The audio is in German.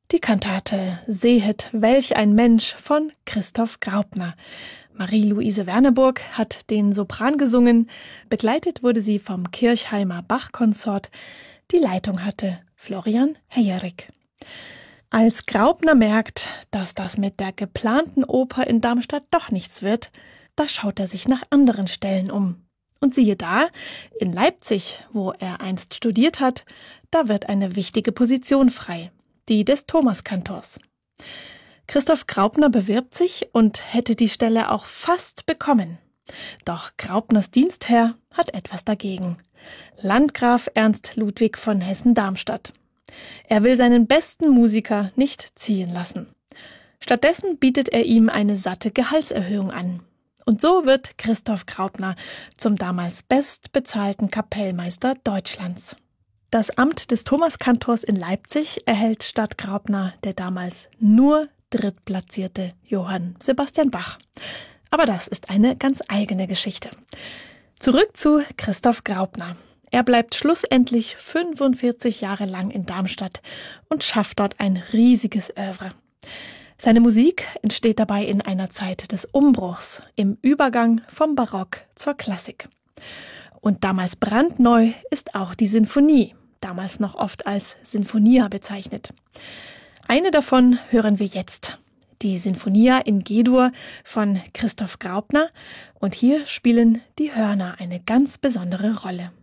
Die Kantate »Sehet, welch ein Mensch« von Christoph Graupner. Marie-Luise Werneburg hat den Sopran gesungen, begleitet wurde sie vom Kirchheimer Bachkonsort. Die Leitung hatte Florian Heyerik. Als Graupner merkt, dass das mit der geplanten Oper in Darmstadt doch nichts wird, da schaut er sich nach anderen Stellen um. Und siehe da, in Leipzig, wo er einst studiert hat, da wird eine wichtige Position frei, die des Thomaskantors. Christoph Graupner bewirbt sich und hätte die Stelle auch fast bekommen. Doch Graupners Dienstherr hat etwas dagegen. Landgraf Ernst Ludwig von Hessen-Darmstadt. Er will seinen besten Musiker nicht ziehen lassen. Stattdessen bietet er ihm eine satte Gehaltserhöhung an. Und so wird Christoph Graupner zum damals bestbezahlten Kapellmeister Deutschlands. Das Amt des Thomaskantors in Leipzig erhält statt Graupner der damals nur drittplatzierte Johann Sebastian Bach. Aber das ist eine ganz eigene Geschichte. Zurück zu Christoph Graupner. Er bleibt schlussendlich 45 Jahre lang in Darmstadt und schafft dort ein riesiges Œuvre. Seine Musik entsteht dabei in einer Zeit des Umbruchs, im Übergang vom Barock zur Klassik. Und damals brandneu ist auch die Sinfonie, damals noch oft als Sinfonia bezeichnet. Eine davon hören wir jetzt, die Sinfonia in G-Dur von Christoph Graupner. Und hier spielen die Hörner eine ganz besondere Rolle.